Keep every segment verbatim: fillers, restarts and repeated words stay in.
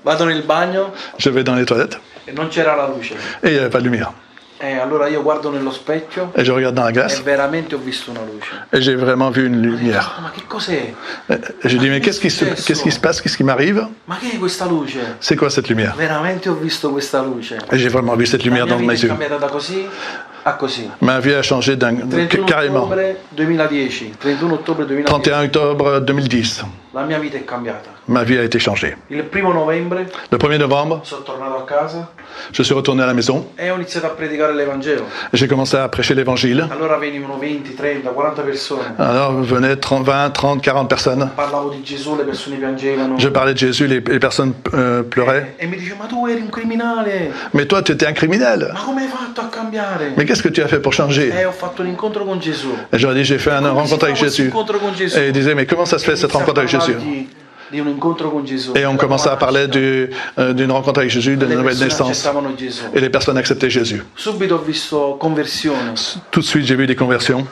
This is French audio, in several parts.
Vado nel bagno Je vais dans les toilettes e non c'era la luce. et il n'y avait pas de lumière. E allora io guardo nello specchio Et je regarde dans la e glace veramente ho visto una luce. et j'ai vraiment vu une lumière. Ma che cos'è? Et je dis, mais qu'est-ce qui se, qu'est-ce qui se passe? Qu'est-ce qui m'arrive? Ma che è questa luce? C'est quoi cette lumière? Veramente ho visto questa luce. Et j'ai vraiment vu cette La lumière mia dans vita mes è yeux. cambiata da così a così. Ma vie a changé d'un, trentuno carrément. ottobre duemiladieci. trentuno ottobre duemiladieci. trente et un octobre deux mille dix, La mia vita è cambiata. ma vie a été changée. Il primo novembre Le premier novembre, sono tornato a casa je suis retourné à la maison e ho iniziato a predicare l'Evangelo. et j'ai commencé à prêcher l'évangile. Allora venivano venti, trenta, quaranta persone. Alors venaient trente, vingt, trente, quarante personnes. Parlavo di Gesù, le persone piangevano. Je parlais de Jésus, les, les personnes euh, pleuraient. E mi dice, ma tu eri un criminale, Mais toi, tu étais un criminel. ma come hai fatto a cambiare? Mais qu'est-ce que tu as fait pour changer? E ho fatto un incontro con Gesù. Et je leur ai dit, j'ai fait une rencontre avec Jésus. Incontro con Gesù. Et ils disaient, mais comment ça se fait cette rencontre avec Jésus? Di, di un incontro con Gesù. Et on commençait à parler du, euh, d'une rencontre avec Jésus, de la Le nouvelle persone naissance. accettavano Gesù. Et les personnes acceptaient Jésus. Subito ho visto conversione. Tout de suite, j'ai vu des conversions.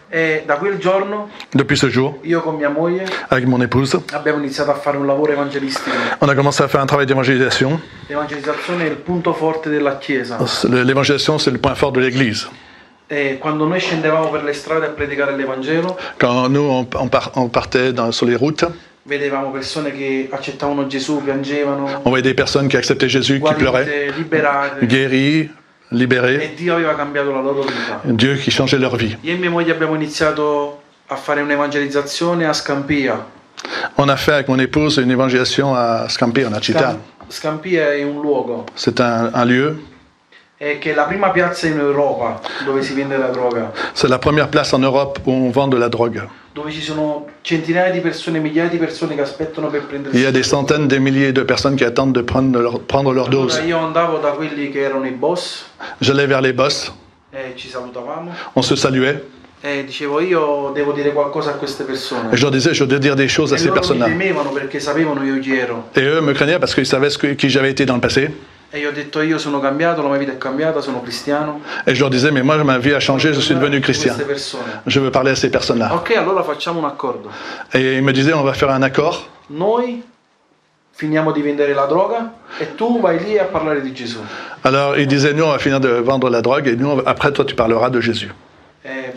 E da quel giorno Depuis ce jour, io con mia moglie avec mon épouse, abbiamo iniziato a fare un lavoro evangelistico. on a commencé à faire un travail d'évangélisation. L'evangelizzazione è il punto forte della Chiesa. L'évangélisation, c'est le point fort de l'Église. E quando noi scendevamo per le strade a predicare l'Evangelo, Quand nous, on, on, part, on partait dans, sur les routes, vedevamo persone che accettavano Gesù, piangevano, on voyait des personnes qui acceptaient Jésus, qui pleuraient, guarite, liberate. guéries, libérées. E Dio aveva cambiato la loro vita. Dieu qui changeait leur vie. Io e mia moglie abbiamo iniziato a fare un'evangelizzazione a Scampia. On a fait avec mon épouse une évangélisation à Scampia, en Città. Scampia è un luogo, C'est un, un lieu, è che è la prima piazza in Europa dove si vende la droga, c'est la première place en Europe où on vend de la drogue. dove ci sono centinaia di persone, migliaia di persone che aspettano per prendere. Il y a des centaines, des milliers de personnes qui attendent de prendre leur, prendre leur Allora dose. io andavo da quelli che erano i boss J'allais vers les boss, e ci salutavamo on se saluait, e dicevo io devo dire qualcosa a queste persone. et je leur disais, je dois dire des choses à E ces loro mi personnes-là. temevano perché sapevano io chi ero. Et eux me craignaient parce qu'ils savaient ce que- qui j'avais été dans le passé. E io ho detto io sono cambiato, la mia vita è cambiata, sono cristiano. Et je leur disais, mais moi, ma vie a changé, je suis devenu chrétien. Queste persone. Je veux parler à ces personnes-là. Ok, allora facciamo un accordo. Et ils me disaient, on va faire un accord. Noi finiamo di vendere la droga e tu vai lì a parlare di Gesù. Alors, ils disaient, nous, on va finir de vendre la drogue, et nous, on va- après, toi, tu parleras de Jésus. E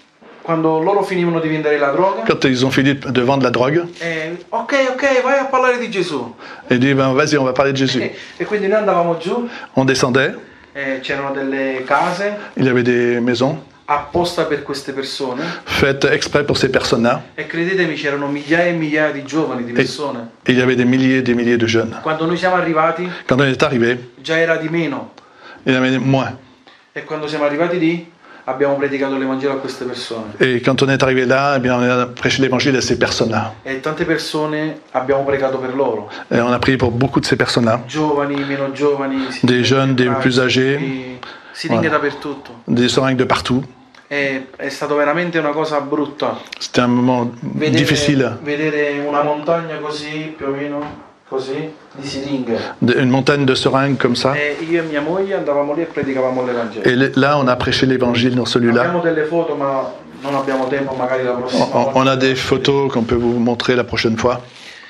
quando loro finivano di vendere la droga, Quand ils ont fini de vendre la drogue, e, ok, ok, vai a parlare di Gesù. ils disent, ben, vas-y, on va parler de Jésus. E, e quindi noi andavamo giù, On descendait, e c'erano delle case il y avait des maisons apposta per queste persone faites exprès pour ces personnes-là, e credetemi c'erano migliaia e migliaia di giovani, di persone. et il y avait des milliers et des milliers de jeunes. Quando noi siamo arrivati Quand on est arrivé, già era di meno il y en avait moins. e quando siamo arrivati lì abbiamo predicato l'Evangelo a queste persone Et quand on est arrivé là, eh bien, on a prêché l'évangile à ces personnes-là. e tante persone abbiamo pregato per loro, Et on a prié pour beaucoup de ces personnes-là, giovani, meno giovani, des jeunes, des plus âgés, si- siringhe Voilà. dappertutto. des seringues de partout. E, è stato veramente una cosa brutta C'était un moment vedere, difficile. vedere una montagna così, più o meno così, di siringhe. De- Une montagne de seringues comme ça. E io e mia moglie andavamo lì e predicavamo l'Evangelo. Et le- là, on a prêché l'évangile dans celui-là. Abbiamo delle foto, ma non abbiamo tempo, magari la prossima On, volta. on a des photos qu'on peut vous montrer la prochaine fois.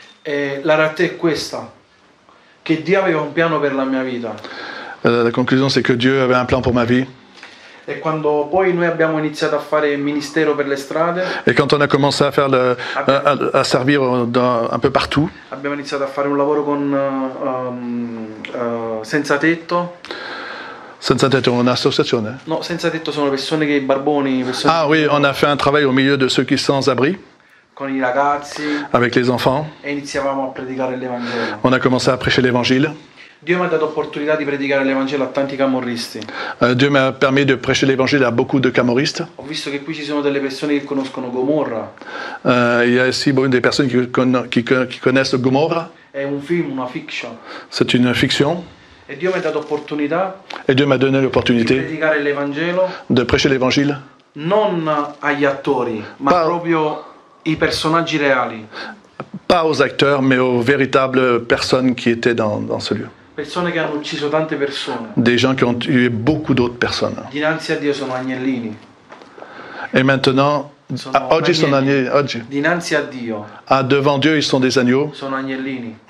E la realtà è questa, che Dio aveva un piano per la mia vita. Euh, la conclusion, c'est que Dieu avait un plan pour ma vie. E quando poi noi abbiamo iniziato a fare ministero per le strade, Et quand on a commencé à faire le, à, à servir dans, un peu partout, abbiamo iniziato a fare un lavoro con uh, um, uh, Senza Tetto. Senza Tetto, une association. Hein? No, Senza Tetto sono persone che barboni, persone Ah oui, on a fait un travail au milieu de ceux qui sont sans abri, con i ragazzi avec les enfants. e iniziavamo a predicare l'Evangelo. On a commencé à prêcher l'évangile. Dio mi ha dato opportunità di predicare l'Evangelo a tanti camorristi. Euh, Dieu m'a permis de prêcher l'évangile à beaucoup de camoristes. Ho visto che qui ci sono delle persone che conoscono Gomorra. Euh, il y a aussi beaucoup des personnes qui, conna- qui, qui connaissent Gomorra. È un film, una fiction. C'est une fiction. E Dio mi ha dato opportunità Et Dieu m'a donné di l'opportunité predicare l'Evangelo de prêcher l'évangile, non agli attori, ma Pa- proprio i personaggi reali. pas aux acteurs, mais aux véritables personnes qui étaient dans, dans ce lieu. Persone che hanno ucciso tante persone. Des gens qui ont tué beaucoup d'autres personnes. Dinanzi a Dio sono agnellini. Et maintenant, Sono ah, oggi sono agnelli. agni- oggi. Dinanzi a Dio Ah, devant Dieu, ils sont des agneaux. sono agnellini.